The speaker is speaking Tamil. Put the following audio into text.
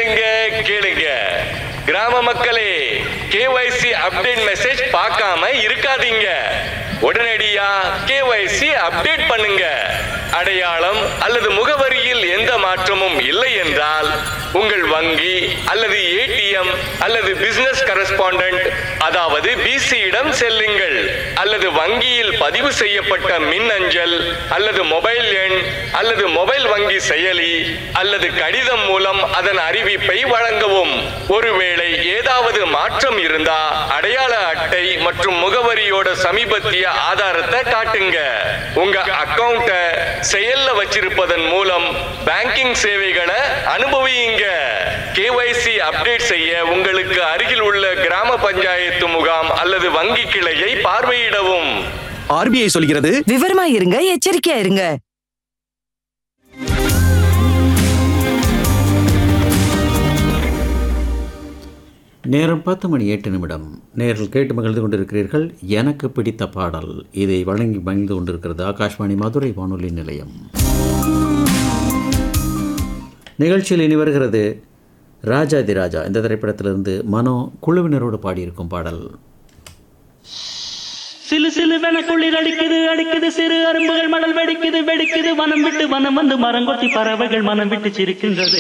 கேளுங்க கேளுங்க கிராம மக்களே, கேஒய்சி அப்டேட் மெசேஜ் பார்க்காம இருக்காதீங்க. உடனடியா கேஒய்சி அப்டேட் பண்ணுங்க. அடையாளம் அல்லது முகவரியில் எந்த மாற்றமும் இல்லை என்றால் உங்கள் வங்கி அல்லது ஏடிஎம் அல்லது பிசினஸ் கரஸ்பாண்டன்ட் அதாவது பிசியிடம் செல்லுங்கள். அல்லது வங்கியில் பதிவு செய்யப்பட்ட மின்னஞ்சல் அல்லது மொபைல் எண் அல்லது மொபைல் வங்கி செயலி அல்லது கடிதம் மூலம் அதன் அறிவிப்பை வழங்கவும். ஒருவேளை ஏதாவது மாற்றம் இருந்தா அடையாள அட்டை மற்றும் முகவரியோட சமீபத்திய ஆதாரத்தை காட்டுங்க. உங்க அக்கவுண்ட செயல்ல வச்சிருப்பதன் மூலம் பேங்கிங் சேவைகளை அனுபவியுங்க. கேஒய்சி அப்டேட் செய்ய உங்களுக்கு அருகில் உள்ள கிராம பஞ்சாயத்து முகாம் அல்லது வங்கி கிளையை பார்வையிடவும். ஆர்பிஐ சொல்கிறது, விவரமா இருங்க, எச்சரிக்கையா இருங்க. நேரம் 10:08. நேரில் கேட்டு மகிழ்ந்து கொண்டிருக்கிறீர்கள் எனக்கு பிடித்த பாடல். இதை வழங்கி மகிழ்ந்து கொண்டிருக்கிறது ஆகாஷ்வாணி மதுரை வானொலி நிலையம். நிகழ்ச்சியில் இனி வருகிறது ராஜாதி ராஜா. இந்த திரைப்படத்திலிருந்து மனோ குழுவினரோடு பாடியிருக்கும் பாடல். சிலு சிலுவென குளிர் அடிக்குது அடிக்குது, சிறு அரும்புகள் மணல் வெடிக்குது வெடிக்குது, வனம் விட்டு வனம் வந்து மரங்கொத்தி பறவைகள் மனம் விட்டு சிரிக்கின்றது.